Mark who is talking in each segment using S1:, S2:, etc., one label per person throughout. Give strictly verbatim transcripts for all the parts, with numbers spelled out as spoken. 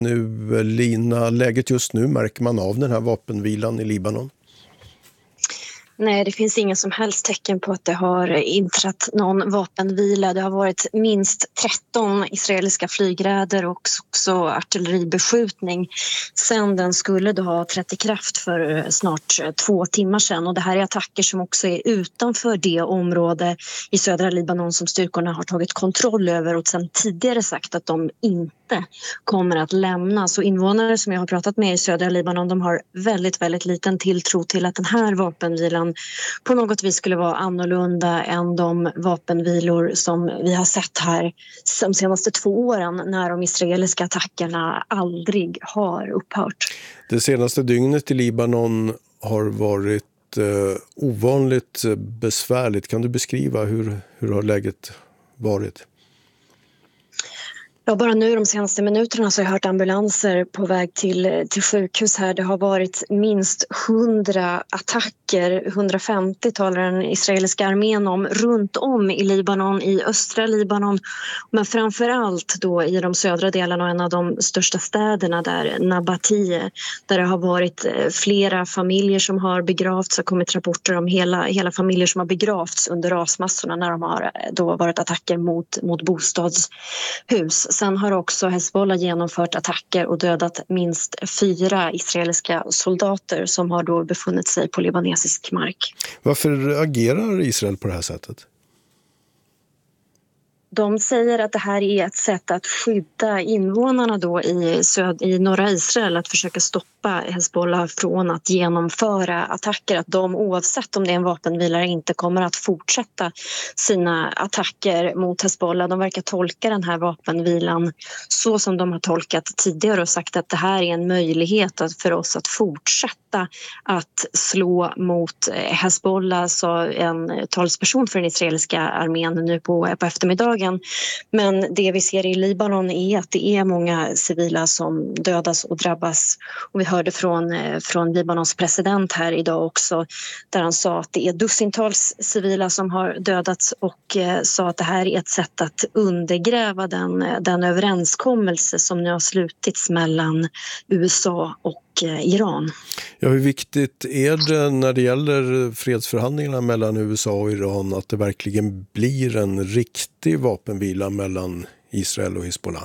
S1: Nu, Lina, läget just nu, märker man av den här vapenvilan i Libanon?
S2: Nej, det finns ingen som helst tecken på att det har inträtt någon vapenvila. Det har varit minst tretton israeliska flygräder och också artilleribeskjutning sedan den skulle då ha trätt i kraft för snart två timmar sedan. Och det här är attacker som också är utanför det område i södra Libanon som styrkorna har tagit kontroll över och sedan tidigare sagt att de inte kommer att lämna. Så invånare som jag har pratat med i södra Libanon, de har väldigt, väldigt liten tilltro till att den här vapenvilan på något vis skulle vara annorlunda än de vapenvilor som vi har sett här de senaste två åren när de israeliska attackerna aldrig har upphört.
S1: Det senaste dygnet i Libanon har varit eh, ovanligt besvärligt. Kan du beskriva hur, hur har läget varit?
S2: Ja, bara nu de senaste minuterna så har jag hört ambulanser på väg till, till sjukhus här. Det har varit minst hundra attacker, hundrafemtio talar den israeliska armén om, runt om i Libanon, i östra Libanon. Men framförallt då i de södra delarna och en av de största städerna där, Nabatie, där det har varit flera familjer som har begravts. Det har kommit rapporter om hela, hela familjer som har begravts under rasmassorna när de har då varit attacker mot, mot bostadshus. Sen har också Hezbollah genomfört attacker och dödat minst fyra israeliska soldater som har då befunnit sig på libanesisk mark. Varför
S1: agerar Israel på det här sättet?
S2: De säger att det här är ett sätt att skydda invånarna då i, söd- i norra Israel, att försöka stoppa Hezbollah från att genomföra attacker. Att de, oavsett om det är en vapenvilare, inte kommer att fortsätta sina attacker mot Hezbollah. De verkar tolka den här vapenvilan så som de har tolkat tidigare och sagt att det här är en möjlighet för oss att fortsätta att slå mot Hezbollah, sa en talsperson för den israeliska armén nu på, på eftermiddagen. Men det vi ser i Libanon är att det är många civila som dödas och drabbas. Och vi hörde från, från Libanons president här idag också, där han sa att det är dussintals civila som har dödats och eh, sa att det här är ett sätt att undergräva den, den överenskommelse som nu har slutits mellan U S A och Iran.
S1: Ja, hur viktigt är det när det gäller fredsförhandlingarna mellan U S A och Iran att det verkligen blir en riktig vapenvila mellan Israel och Hezbollah?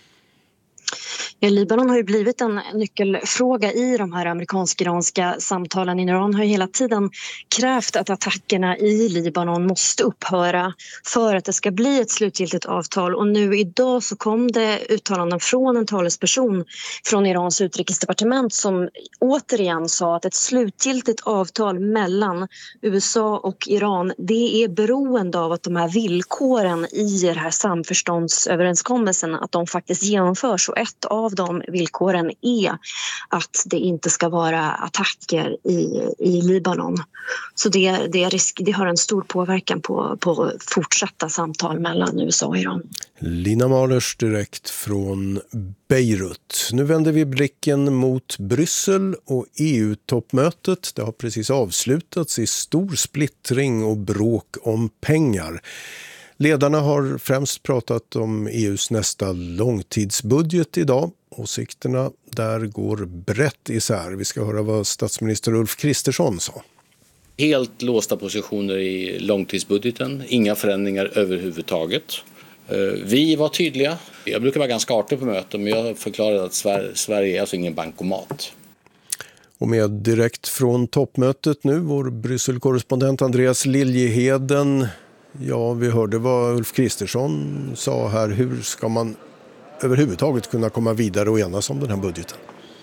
S2: Ja, Libanon har ju blivit en nyckelfråga i de här amerikansk-iranska samtalen. Iran har ju hela tiden krävt att attackerna i Libanon måste upphöra för att det ska bli ett slutgiltigt avtal. Och nu idag så kom det uttalanden från en talesperson från Irans utrikesdepartement som återigen sa att ett slutgiltigt avtal mellan U S A och Iran, det är beroende av att de här villkoren i den här samförståndsöverenskommelsen, att de faktiskt genomförs. Och ett av de villkoren är att det inte ska vara attacker i, i Libanon. Så det, det, är risk, det har en stor påverkan på, på fortsatta samtal mellan U S A och Iran.
S1: Lina Malers direkt från Beirut. Nu vänder vi blicken mot Bryssel och E U-toppmötet. Det har precis avslutats i stor splittring och bråk om pengar. Ledarna har främst pratat om E U:s nästa långtidsbudget idag. Åsikterna där går brett isär. Vi ska höra vad statsminister Ulf Kristersson sa.
S3: Helt låsta positioner i långtidsbudgeten, inga förändringar överhuvudtaget. Vi var tydliga. Jag brukar vara ganska artig på möten, men jag förklarade att Sverige är alltså ingen bankomat.
S1: Och med direkt från toppmötet nu, vår Bryssel-korrespondent Andreas Liljeheden. Ja, vi hörde vad Ulf Kristersson sa här. Hur ska man överhuvudtaget kunna komma vidare och enas om den här budgeten?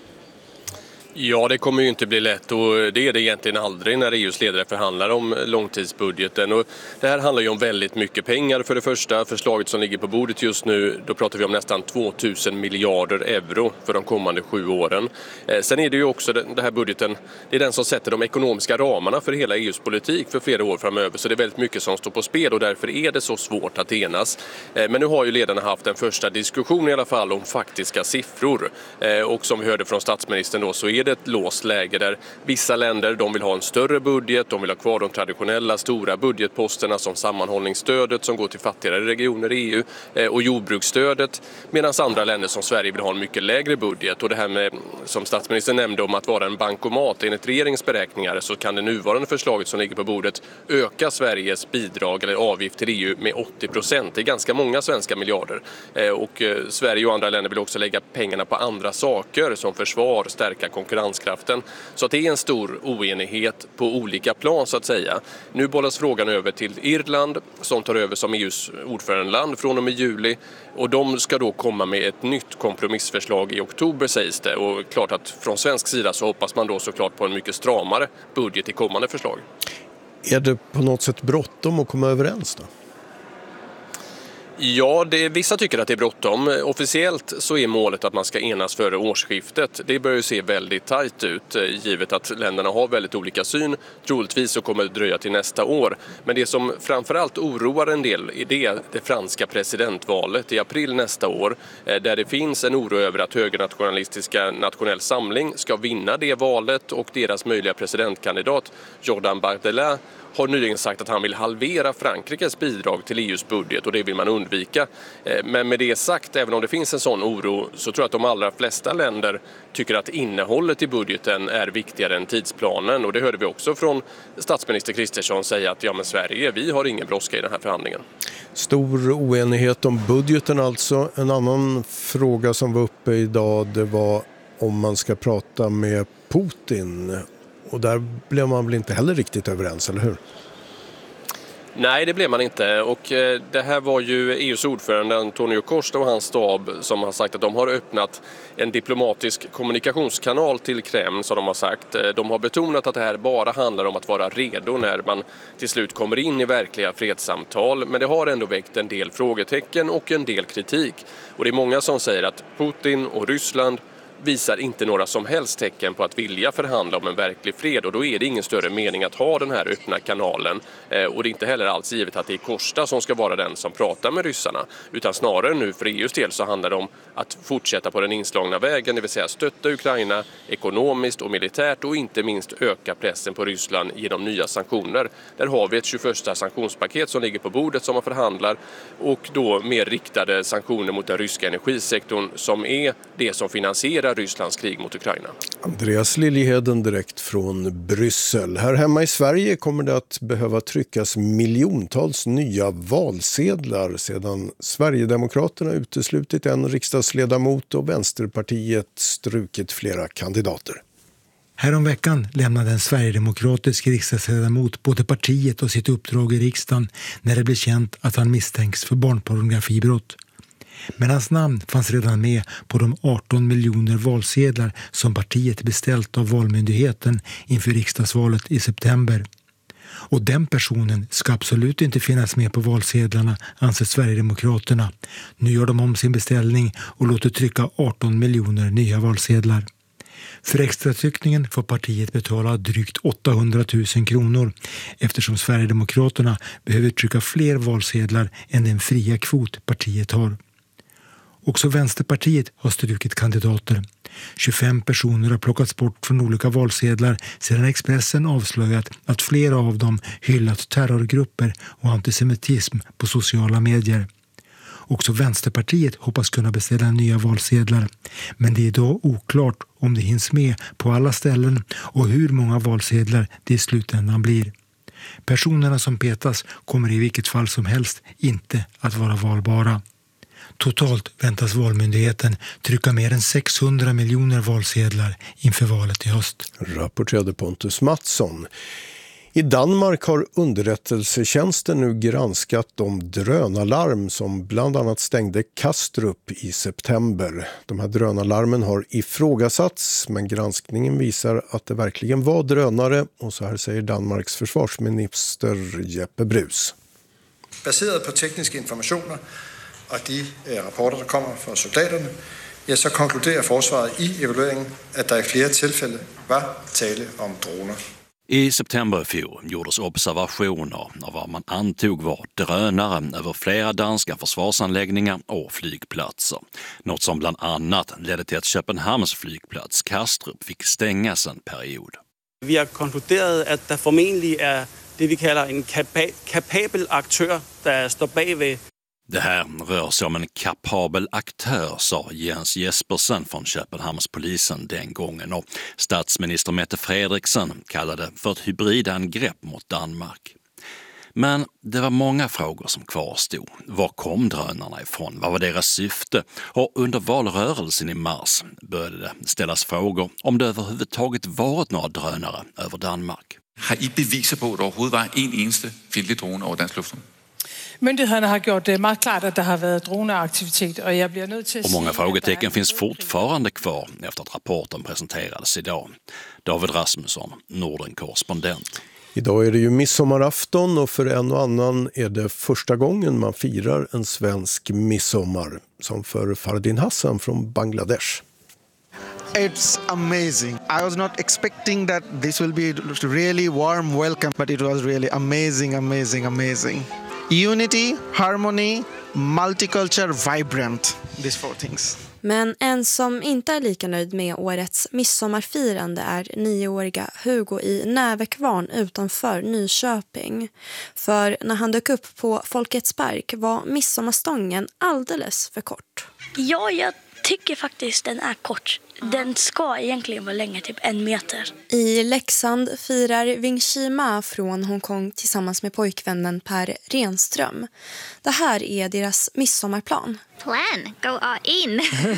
S4: Ja, det kommer ju inte bli lätt och det är det egentligen aldrig när E U:s ledare förhandlar om långtidsbudgeten. Och det här handlar ju om väldigt mycket pengar. För det första, förslaget som ligger på bordet just nu, då pratar vi om nästan tvåtusen miljarder euro för de kommande sju åren. Eh, sen är det ju också den här budgeten, det är den som sätter de ekonomiska ramarna för hela E U:s politik för flera år framöver. Så det är väldigt mycket som står på spel och därför är det så svårt att enas. Eh, men nu har ju ledarna haft en första diskussion i alla fall om faktiska siffror. Eh, och som vi hörde från statsministern då så är är det ett låst läge där vissa länder de vill ha en större budget, de vill ha kvar de traditionella stora budgetposterna som sammanhållningsstödet som går till fattigare regioner i E U och jordbruksstödet, medan andra länder som Sverige vill ha en mycket lägre budget. Och det här med, som statsministern nämnde, om att vara en bankomat, enligt regeringens beräkningar så kan det nuvarande förslaget som ligger på bordet öka Sveriges bidrag eller avgift till E U med åttio procent. Det är ganska många svenska miljarder. Och Sverige och andra länder vill också lägga pengarna på andra saker som försvar, stärka konkurrenskraften. Så att det är en stor oenighet på olika plan så att säga. Nu bollas frågan över till Irland som tar över som E U:s ordförandeland från och med juli. Och de ska då komma med ett nytt kompromissförslag i oktober sägs det. Och klart att från svensk sida så hoppas man då såklart på en mycket stramare budget i kommande förslag.
S1: Är det på något sätt bråttom att komma överens då?
S4: Ja, det, vissa tycker att det är bråttom. Officiellt så är målet att man ska enas före årsskiftet. Det börjar ju se väldigt tajt ut givet att länderna har väldigt olika syn. Troligtvis så kommer det dröja till nästa år. Men det som framförallt oroar en del är det, det franska presidentvalet i april nästa år. Där det finns en oro över att högernationalistiska Nationell Samling ska vinna det valet och deras möjliga presidentkandidat Jordan Bardella har nyligen sagt att han vill halvera Frankrikes bidrag till E U:s budget och det vill man undvika. Men med det sagt, även om det finns en sån oro så tror jag att de allra flesta länder tycker att innehållet i budgeten är viktigare än tidsplanen. Och det hörde vi också från statsminister Kristersson säga att ja men Sverige, vi har ingen brådska i den här förhandlingen.
S1: Stor oenighet om budgeten alltså. En annan fråga som var uppe idag det var om man ska prata med Putin. Och där blev man väl inte heller riktigt överens, eller hur?
S4: Nej, det blev man inte. Och det här var ju E U:s ordförande Antonio Costa och hans stab som har sagt att de har öppnat en diplomatisk kommunikationskanal till Kreml, som de har sagt. De har betonat att det här bara handlar om att vara redo när man till slut kommer in i verkliga fredssamtal. Men det har ändå väckt en del frågetecken och en del kritik. Och det är många som säger att Putin och Ryssland visar inte några som helst tecken på att vilja förhandla om en verklig fred och då är det ingen större mening att ha den här öppna kanalen eh, och det är inte heller alls givet att det är Costa som ska vara den som pratar med ryssarna utan snarare nu för E U:s del så handlar det om att fortsätta på den inslagna vägen, det vill säga stötta Ukraina ekonomiskt och militärt och inte minst öka pressen på Ryssland genom nya sanktioner. Där har vi ett tjugoförsta sanktionspaket som ligger på bordet som man förhandlar och då mer riktade sanktioner mot den ryska energisektorn som är det som finansierar Rysslands krig mot Ukraina.
S1: Andreas Liljeheden direkt från Bryssel. Här hemma i Sverige kommer det att behöva tryckas miljontals nya valsedlar sedan Sverigedemokraterna uteslutit en riksdagsledamot och Vänsterpartiet strukit flera kandidater.
S5: Häromveckan lämnade en sverigedemokratisk riksdagsledamot både partiet och sitt uppdrag i riksdagen när det blev känt att han misstänks för barnpornografibrott. Men hans namn fanns redan med på de arton miljoner valsedlar som partiet beställt av Valmyndigheten inför riksdagsvalet i september. Och den personen ska absolut inte finnas med på valsedlarna, anser Sverigedemokraterna. Nu gör de om sin beställning och låter trycka arton miljoner nya valsedlar. För extratryckningen får partiet betala drygt åttahundratusen kronor eftersom Sverigedemokraterna behöver trycka fler valsedlar än den fria kvot partiet har. Också Vänsterpartiet har strukit kandidater. tjugofem personer har plockats bort från olika valsedlar sedan Expressen avslöjat att flera av dem hyllat terrorgrupper och antisemitism på sociala medier. Också Vänsterpartiet hoppas kunna beställa nya valsedlar. Men det är idag oklart om det hinns med på alla ställen och hur många valsedlar det i slutändan blir. Personerna som petas kommer i vilket fall som helst inte att vara valbara. Totalt väntas Valmyndigheten trycka mer än sexhundra miljoner valsedlar inför valet i höst.
S1: Rapporterade Pontus Mattsson. I Danmark har underrättelsetjänsten nu granskat de drönarlarm som bland annat stängde Kastrup i september. De här drönarlarmen har ifrågasatts men granskningen visar att det verkligen var drönare och så här säger Danmarks försvarsminister Jeppe Bruus.
S6: Baserat på tekniska informationer och de rapporter som kommer från soldaterna, ja, så konkluderar försvaret i evalueringen att det i flera tillfällen var tale om droner.
S7: I september i fjol gjordes observationer av vad man antog var drönare över flera danska försvarsanläggningar och flygplatser. Något som bland annat ledde till att Köpenhamns flygplats Kastrup fick stängas en period.
S8: Vi har konkluderat att det förmodligen är det vi kallar en kapa- kapabel aktör där står bredvid.
S7: Det här rör sig om en kapabel aktör, sa Jens Jespersen från Köpenhamnspolisen den gången, och statsminister Mette Frederiksen kallade för ett hybridangrepp mot Danmark. Men det var många frågor som kvarstod. Var kom drönarna ifrån? Vad var deras syfte? Och under valrörelsen i mars började det ställas frågor om det överhuvudtaget varit några drönare över Danmark.
S9: Har I beviser på, att det överhuvudtaget var en eneste fjendtlig drone över dansk luftrum?
S10: Myndigheterna har gjort det mycket klart att det har varit droneaktivitet och jag blir nöjd till att
S7: Och många frågetecken finns fortfarande kvar efter att rapporten presenterades idag. David Rasmusson, Norden-korrespondent.
S1: Idag är det ju midsommarafton och för en och annan är det första gången man firar en svensk midsommar, som för Fardin Hassan från Bangladesh.
S11: It's amazing. I was not expecting that this will be really warm welcome, but it was really amazing, amazing, amazing. Unity, harmony, multiculture, vibrant. These four things.
S12: Men en som inte är lika nöjd med årets midsommarfirande är nioåriga Hugo i Nävekvarn utanför Nyköping. För när han dök upp på Folkets Park var midsommarstången alldeles för kort.
S13: Ja, jag tycker faktiskt den är kort. Den ska egentligen vara längre, typ en meter.
S12: I Leksand firar Wing Chi Ma från Hongkong tillsammans med pojkvännen Per Renström. Det här är deras midsommarplan.
S14: Plan, go all in.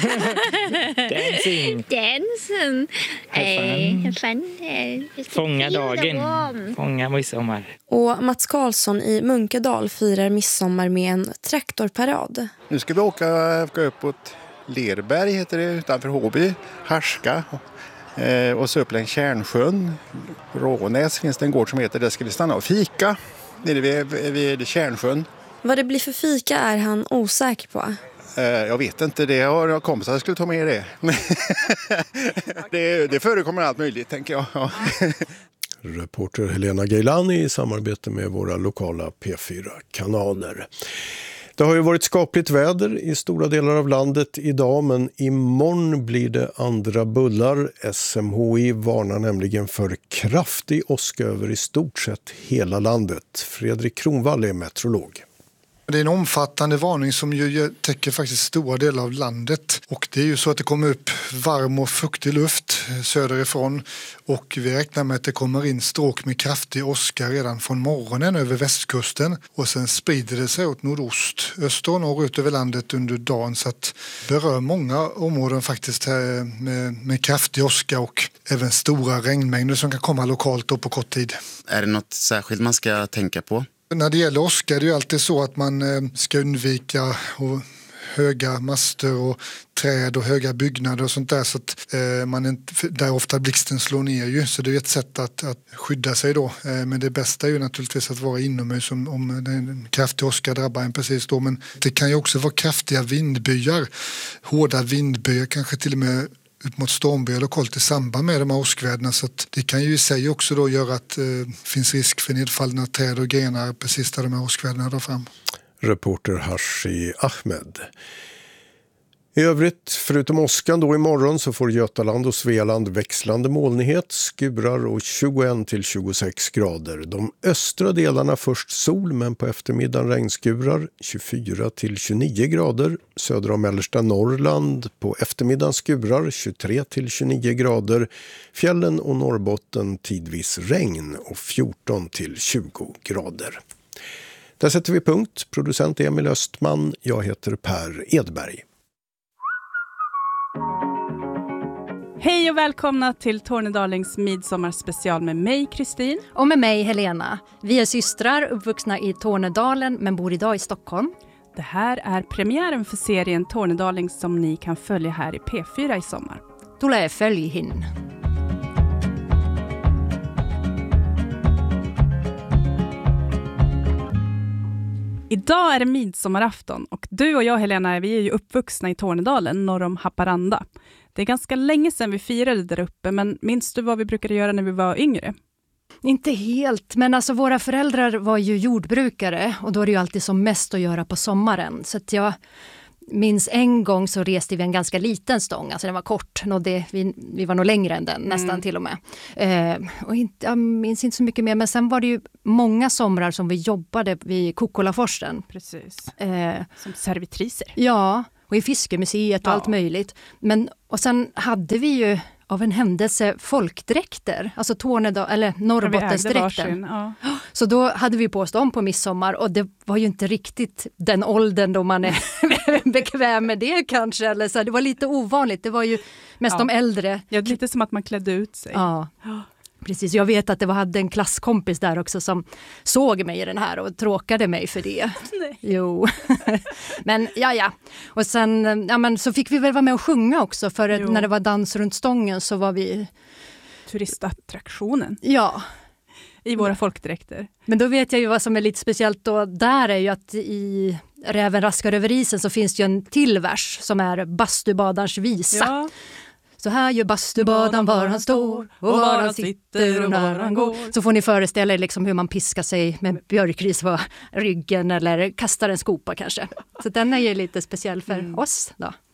S15: Dancing.
S14: Dancing.
S15: Have fun.
S14: fun.
S15: Fånga dagen. Fånga midsommar.
S12: Och Mats Karlsson i Munkedal firar midsommar med en traktorparad.
S16: Nu ska vi åka, åka uppåt Lerberg heter det, utanför Håby, Harska eh, och så upp längs Kärnsjön. Rånäs finns det en gård som heter, där ska vi stanna och fika nere vid, vid Kärnsjön.
S12: Vad det blir för fika är han osäker på.
S16: Eh, jag vet inte, det har jag kompisar jag skulle ta med det. det. Det förekommer allt möjligt, tänker jag. Ja.
S1: Reporter Helena Gailani i samarbete med våra lokala P fyra-kanaler. Det har ju varit skapligt väder i stora delar av landet idag, men imorgon blir det andra bullar. S M H I varnar nämligen för kraftig åska över i stort sett hela landet. Fredrik Kronvall är meteorolog.
S6: Det är en omfattande varning som ju täcker faktiskt stora delar av landet. Och det är ju så att det kommer upp varm och fuktig luft söderifrån. Och vi räknar med att det kommer in stråk med kraftig åska redan från morgonen över västkusten. Och sen sprider det sig åt nordost, öster och norrut över landet under dagen. Så att det berör många områden faktiskt med, med kraftig åska och även stora regnmängder som kan komma lokalt då på kort tid.
S17: Är det något särskilt man ska tänka på?
S6: När det gäller åska är det ju alltid så att man ska undvika och höga master och träd och höga byggnader och sånt där, så att eh, man inte, där ofta blixten slår ner ju, så det är ett sätt att, att skydda sig då. Eh, men det bästa är ju naturligtvis att vara inomhus om, om en kraftig åska drabbar en precis då, men det kan ju också vara kraftiga vindbyar, hårda vindbyar, kanske till och med upp mot stormbyar lokalt i samband med de här åskväderna, så att det kan ju i sig också då göra att det eh, finns risk för nedfallna träd och grenar precis där de här åskväderna drar fram.
S1: Reporter Hashi Ahmed. I övrigt, förutom åskan då imorgon, så får Götaland och Svealand växlande molnighet, skurar och tjugoett till tjugosex grader. De östra delarna först sol, men på eftermiddagen regnskurar, tjugofyra till tjugonio grader. Södra och mellersta Norrland på eftermiddagen skurar, tjugotre till tjugonio grader. Fjällen och Norrbotten tidvis regn och fjorton till tjugo grader. Där sätter vi punkt. Producent Emil Östman, jag heter Per Edberg.
S18: Hej och välkomna till Tornedalings midsommarspecial med mig, Kristin.
S19: Och med mig, Helena. Vi är systrar uppvuxna i Tornedalen men bor idag i Stockholm.
S18: Det här är premiären för serien Tornedaling som ni kan följa här i P fyra i sommar.
S19: Tulee följihin.
S18: Idag är det midsommarafton och du och jag, Helena, vi är ju uppvuxna i Tornedalen norr om Haparanda. Det är ganska länge sedan vi firade där uppe, men minns du vad vi brukade göra när vi var yngre?
S19: Inte helt, men alltså våra föräldrar var ju jordbrukare och då är det ju alltid som mest att göra på sommaren. Så att jag minns en gång så reste vi en ganska liten stång, alltså den var kort, nådde, vi, vi var nog längre än den, mm. nästan till och med. Eh, och inte, jag minns inte så mycket mer, men sen var det ju många somrar som vi jobbade vid Kokkolaforsen.
S18: Precis,
S19: eh,
S18: som servitriser.
S19: Ja, och i Fiskemuseet och ja. allt möjligt. Men, och sen hade vi ju av en händelse folkdräkter, alltså Tornedal eller Norrbottensdräkten. Ja. Så då hade vi på oss dem på midsommar och det var ju inte riktigt den åldern då man är bekväm med det kanske. Eller så. Det var lite ovanligt, det var ju mest ja. de äldre.
S18: Ja, lite som att man klädde ut sig.
S19: Ja. Precis, jag vet att det var, hade en klasskompis där också som såg mig i den här och tråkade mig för det.
S18: Nej.
S19: Jo, men ja ja. Och sen ja, men, så fick vi väl vara med och sjunga också för jo. när det var dans runt stången så var vi...
S18: Turistattraktionen.
S19: Ja.
S18: I våra folkdräkter.
S19: Men då vet jag ju vad som är lite speciellt då där är ju att i Räven raskar över isen så finns det ju en till vers som är Bastubadarns visa.
S18: Ja.
S19: Så här gör bastubadan var han står och var han sitter och när han går. Så får ni föreställa er liksom hur man piskar sig med björkris på ryggen eller kastar en skopa kanske. Så den är ju lite speciell för mm. oss då.